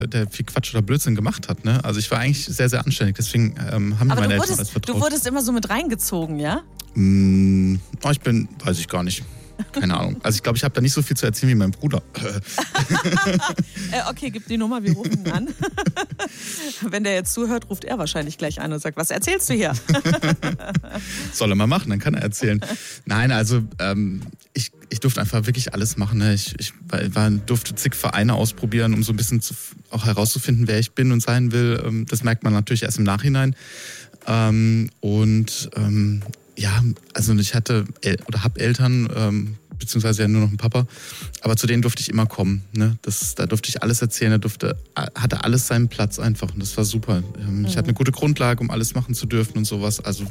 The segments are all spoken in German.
der viel Quatsch oder Blödsinn gemacht hat. Ne? Also ich war eigentlich sehr, sehr anständig. Deswegen haben mir meine Eltern alles vertraut. Du wurdest immer so mit reingezogen, ja? Weiß ich gar nicht. Keine Ahnung. Also ich glaube, ich habe da nicht so viel zu erzählen wie mein Bruder. Okay, gib die Nummer, wir rufen ihn an. Wenn der jetzt zuhört, ruft er wahrscheinlich gleich an und sagt, was erzählst du hier? Soll er mal machen, dann kann er erzählen. Nein, also ich durfte einfach wirklich alles machen. Ne? Ich durfte zig Vereine ausprobieren, um so ein bisschen auch herauszufinden, wer ich bin und sein will. Das merkt man natürlich erst im Nachhinein. Ja, also ich hatte oder habe Eltern, beziehungsweise ja nur noch einen Papa, aber zu denen durfte ich immer kommen. Ne? Da durfte ich alles erzählen, hatte alles seinen Platz einfach und das war super. Ich hatte eine gute Grundlage, um alles machen zu dürfen und sowas, also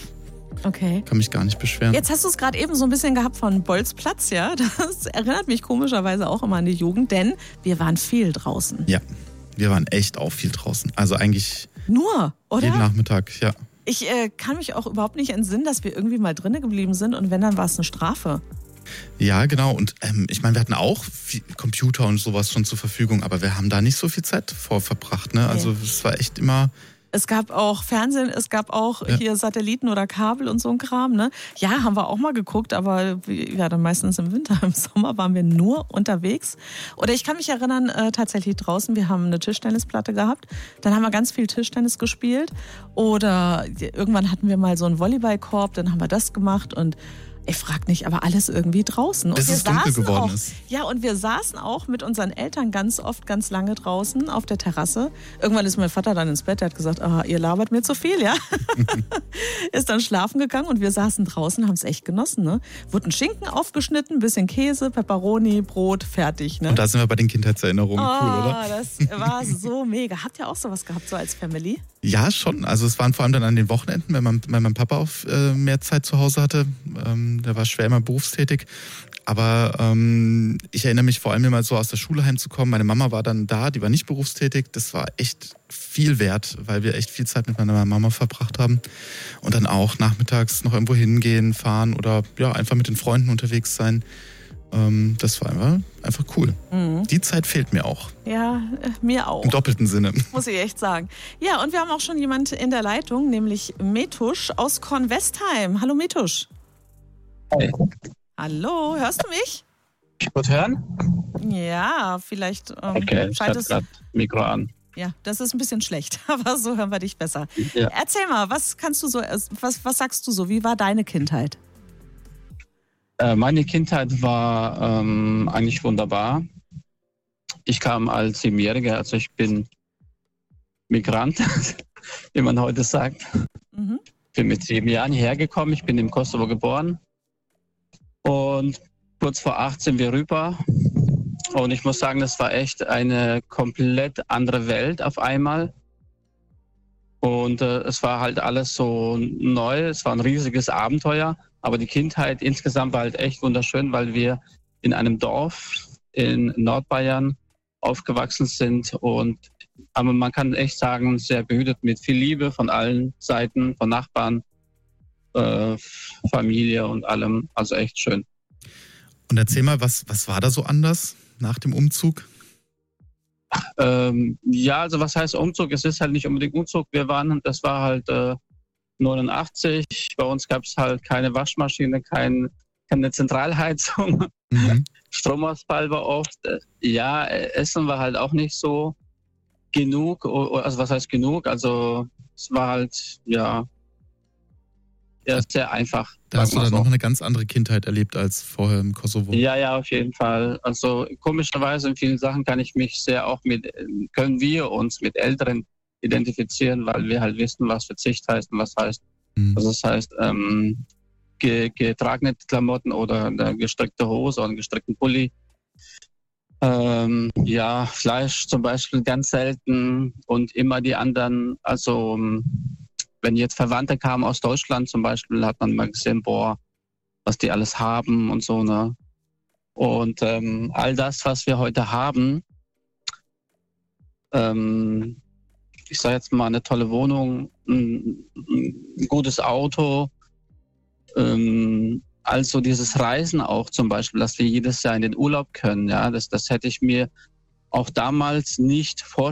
okay. Kann mich gar nicht beschweren. Jetzt hast du es gerade eben so ein bisschen gehabt von Bolzplatz, ja? Das erinnert mich komischerweise auch immer an die Jugend, denn wir waren viel draußen. Ja, wir waren echt auch viel draußen, also eigentlich nur, oder? Jeden Nachmittag, ja. Ich kann mich auch überhaupt nicht entsinnen, dass wir irgendwie mal drinnen geblieben sind und wenn, dann war es eine Strafe. Ja, genau. Und ich meine, wir hatten auch Computer und sowas schon zur Verfügung, aber wir haben da nicht so viel Zeit verbracht. Ne? Also es war echt immer... Es gab auch Fernsehen, es gab auch hier Satelliten oder Kabel und so ein Kram. Ne? Ja, haben wir auch mal geguckt, aber ja, dann meistens im Winter. Im Sommer waren wir nur unterwegs. Oder ich kann mich erinnern, tatsächlich draußen, wir haben eine Tischtennisplatte gehabt. Dann haben wir ganz viel Tischtennis gespielt. Oder irgendwann hatten wir mal so einen Volleyballkorb, dann haben wir das gemacht und ich frag nicht, aber alles irgendwie draußen. Bis es dunkel geworden ist. Ja, und wir saßen auch mit unseren Eltern ganz oft, ganz lange draußen auf der Terrasse. Irgendwann ist mein Vater dann ins Bett, der hat gesagt, ihr labert mir zu viel, ja. Ist dann schlafen gegangen und wir saßen draußen, haben es echt genossen, ne. Wurden Schinken aufgeschnitten, bisschen Käse, Pepperoni, Brot, fertig, ne. Und da sind wir bei den Kindheitserinnerungen, cool, oder? Das war so mega. Habt ihr auch sowas gehabt, so als Family? Ja, schon. Also es waren vor allem dann an den Wochenenden, wenn mein Papa auch mehr Zeit zu Hause hatte. Der war schwer immer berufstätig. Aber ich erinnere mich vor allem immer so aus der Schule heimzukommen. Meine Mama war dann da, die war nicht berufstätig. Das war echt viel wert, weil wir echt viel Zeit mit meiner Mama verbracht haben. Und dann auch nachmittags noch irgendwo hingehen, fahren oder ja einfach mit den Freunden unterwegs sein. Das war einfach cool. Mhm. Die Zeit fehlt mir auch. Ja, mir auch. Im doppelten Sinne. Muss ich echt sagen. Ja, und wir haben auch schon jemand in der Leitung, nämlich Metusch aus Kornwestheim. Hallo Metusch. Hi. Hallo, hörst du mich? Ich gut hören? Ja, vielleicht okay, schaltest du... Mikro an. Ja, das ist ein bisschen schlecht, aber so hören wir dich besser. Ja. Erzähl mal, was sagst du so? Wie war deine Kindheit? Meine Kindheit war eigentlich wunderbar. Ich kam als 7-Jähriger, also ich bin Migrant, wie man heute sagt. Mhm. Bin mit 7 Jahren hierher gekommen. Ich bin im Kosovo geboren. Und kurz vor 8 sind wir rüber. Und ich muss sagen, das war echt eine komplett andere Welt auf einmal. Und es war halt alles so neu. Es war ein riesiges Abenteuer. Aber die Kindheit insgesamt war halt echt wunderschön, weil wir in einem Dorf in Nordbayern aufgewachsen sind. Aber man kann echt sagen, sehr behütet mit viel Liebe von allen Seiten, von Nachbarn, Familie und allem. Also echt schön. Und erzähl mal, was war da so anders nach dem Umzug? Ja, also was heißt Umzug? Es ist halt nicht unbedingt Umzug. Das war halt 89. Bei uns gab es halt keine Waschmaschine, keine Zentralheizung. Mhm. Stromausfall war oft. Ja, Essen war halt auch nicht so genug. Also was heißt genug? Also es war halt, ja sehr einfach. Da hast du dann noch eine ganz andere Kindheit erlebt als vorher im Kosovo. Ja, auf jeden Fall. Also komischerweise in vielen Sachen können wir uns mit Älteren identifizieren, weil wir halt wissen, was Verzicht heißt und was heißt. Mhm. Also das heißt, getragene Klamotten oder eine gestrickte Hose oder einen gestrickten Pulli. Fleisch zum Beispiel ganz selten und immer die anderen, also wenn jetzt Verwandte kamen aus Deutschland zum Beispiel, hat man mal gesehen, was die alles haben und so, ne? Und all das, was wir heute haben, ich sage jetzt mal eine tolle Wohnung, ein gutes Auto, also dieses Reisen auch zum Beispiel, dass wir jedes Jahr in den Urlaub können, ja, das hätte ich mir auch damals nicht